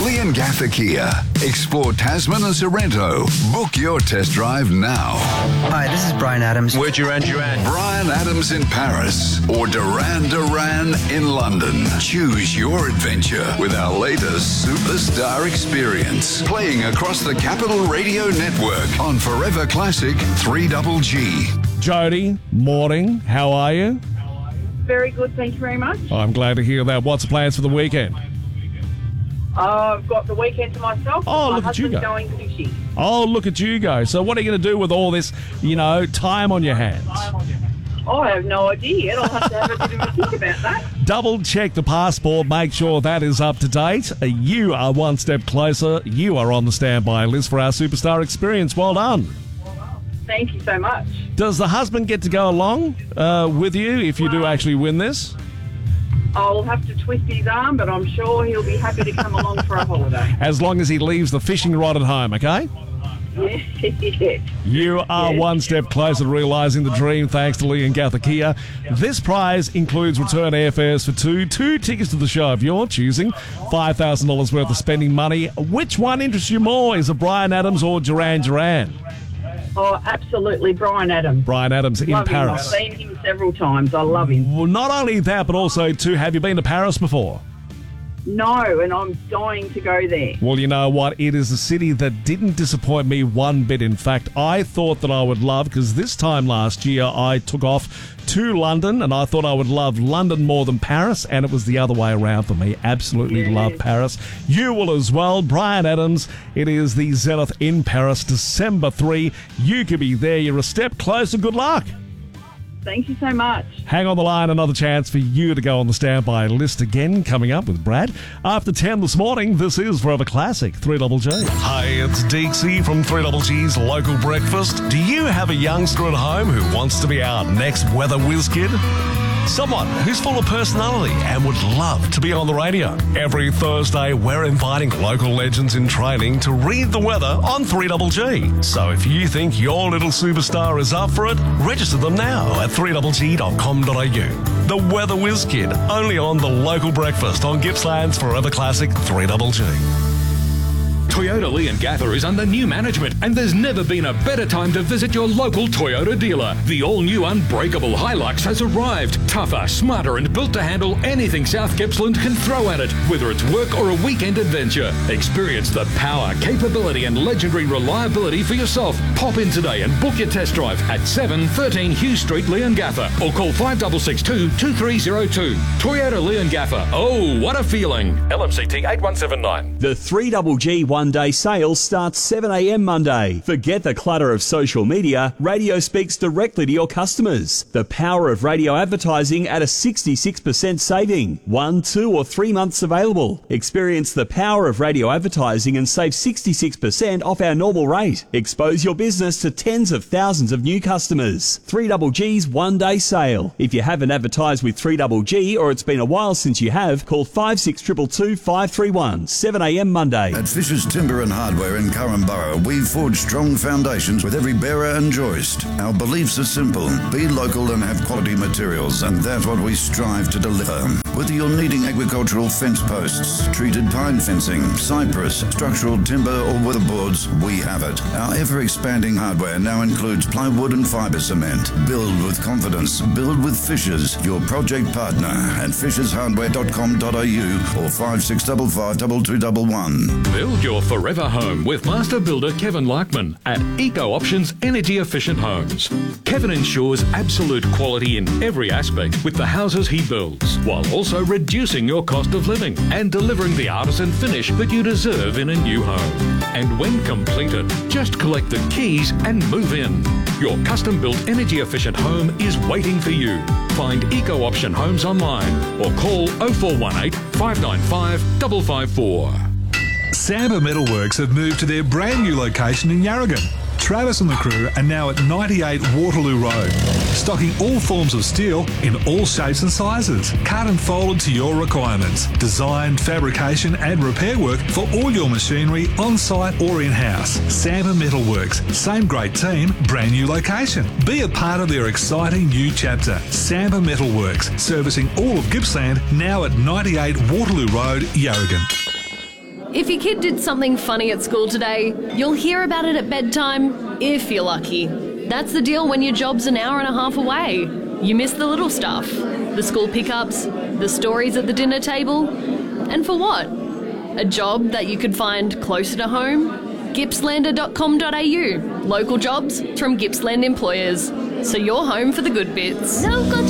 Leongatha Kia. Explore Tasman and Sorrento. Book your test drive now. Hi, this is Brian Adams. We're Duran Duran. Brian Adams in Paris or Duran Duran in London. Choose your adventure with our latest Superstar experience. Playing across the Capital Radio Network on Forever Classic 3GG. Jody, morning. How are you? Very good, thank you very much. I'm glad to hear that. What's the plans for the weekend? I've got the weekend to myself. Oh, My look at you husband's go. going fishing. Oh, look at you go. So what are you going to do with all this, time on your hands? Oh, I have no idea yet. I'll have to have a bit of a think about that. Double check the passport. Make sure that is up to date. You are one step closer. You are on the standby list for our Superstar experience. Well done. Thank you so much. Does the husband get to go along with you if you do actually win this? I'll have to twist his arm, but I'm sure he'll be happy to come along for a holiday. As long as he leaves the fishing rod at home, okay? Yes. You are one step closer to realising the dream thanks to Leongatha Kia. This prize includes return airfares for two tickets to the show of your choosing, $5,000 worth of spending money. Which one interests you more? Is it Brian Adams or Duran Duran? Oh, absolutely, Brian Adams. Brian Adams in Love him. Paris. I've seen him several times. I love him. Well, not only that, but also, too, have you been to Paris before? No, and I'm dying to go there. Well, you know what? It is a city that didn't disappoint me one bit. In fact, I thought that I would love, because this time last year I took off to London and I thought I would love London more than Paris, and it was the other way around for me. Absolutely love Paris. You will as well. Brian Adams, it is the Zenith in Paris, December 3. You could be there. You're a step closer. Good luck. Thank you so much. Hang on the line, another chance for you to go on the standby list again coming up with Brad. After 10 this morning, this is Forever Classic 3GG. Hi, it's Deeksy from 3GG's Local Breakfast. Do you have a youngster at home who wants to be our next weather whiz kid? Someone who's full of personality and would love to be on the radio. Every Thursday, we're inviting local legends in training to read the weather on 3GG. So if you think your little superstar is up for it, register them now at 3gg.com.au. The Weather Whiz Kid, only on the Local Breakfast on Gippsland's Forever Classic 3GG. Toyota Leongatha is under new management, and there's never been a better time to visit your local Toyota dealer. The all-new Unbreakable Hilux has arrived. Tougher, smarter, and built to handle anything South Gippsland can throw at it, whether it's work or a weekend adventure. Experience the power, capability, and legendary reliability for yourself. Pop in today and book your test drive at 713 Hughes Street, Leongatha, or call 5662 2302. Toyota Leongatha. Oh, what a feeling. LMCT 8179. The 3GG one-day sale starts 7 a.m. Monday. Forget the clutter of social media. Radio speaks directly to your customers. The power of radio advertising at a 66% saving. 1, 2 or 3 months available. Experience the power of radio advertising and save 66% off our normal rate. Expose your business to tens of thousands of new customers. 3GG's one-day sale. If you haven't advertised with 3GG or it's been a while since you have, call 5622 531. 7 a.m. Monday. At Fisher's Timber and Hardware in Currumborough, we forge strong foundations with every bearer and joist. Our beliefs are simple. Be local and have quality materials, and that's what we strive to deliver. Whether you're needing agricultural fence posts, treated pine fencing, cypress, structural timber or weatherboards, we have it. Our ever-expanding hardware now includes plywood and fibre cement. Build with confidence. Build with Fishers, your project partner at fishershardware.com.au or 5655 2211. Build your forever home with master builder Kevin Larkman at Eco Options Energy Efficient Homes. Kevin ensures absolute quality in every aspect with the houses he builds, while also reducing your cost of living and delivering the artisan finish that you deserve in a new home. And when completed, just collect the keys and move in. Your custom-built energy-efficient home is waiting for you. Find Eco Option Homes online or call 0418 595 554. Samba Metalworks have moved to their brand new location in Yarragon. Travis and the crew are now at 98 Waterloo Road, stocking all forms of steel in all shapes and sizes, cut and folded to your requirements. Design, fabrication and repair work for all your machinery on-site or in-house. Samba Metalworks, same great team, brand new location. Be a part of their exciting new chapter. Samba Metalworks, servicing all of Gippsland, now at 98 Waterloo Road, Yarragon. If your kid did something funny at school today, you'll hear about it at bedtime if you're lucky. That's the deal when your job's an hour and a half away. You miss the little stuff, the school pickups, the stories at the dinner table. And for what? A job that you could find closer to home? Gippslander.com.au. Local jobs from Gippsland employers. So you're home for the good bits. Local